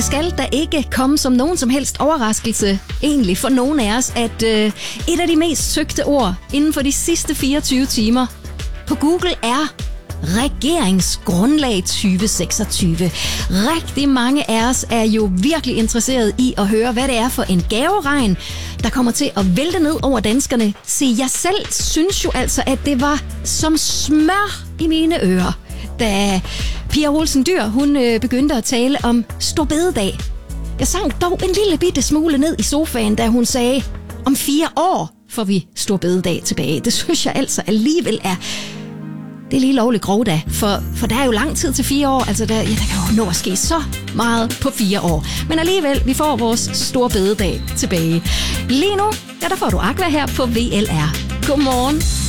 det skal da ikke komme som nogen som helst overraskelse, egentlig for nogen af os, at et af de mest søgte ord inden for de sidste 24 timer på Google er regeringsgrundlag 2026. Rigtig mange af os er jo virkelig interesseret i at høre, hvad det er for en gaveregn, der kommer til at vælte ned over danskerne. Se, jeg selv synes jo altså, at det var som smør i mine ører, da Pia Olsen Dyhr, hun begyndte at tale om Store Bededag. Jeg sang dog en lille bitte smule ned i sofaen, da hun sagde, om 4 år får vi Store Bededag tilbage. Det synes jeg altså alligevel er... Det er lige lovligt grov da, for der er jo lang tid til 4 år. Altså, der kan jo nå at ske så meget på 4 år. Men alligevel, vi får vores Store Bededag tilbage. Lige nu, der får du Aqua her på VLR. Godmorgen.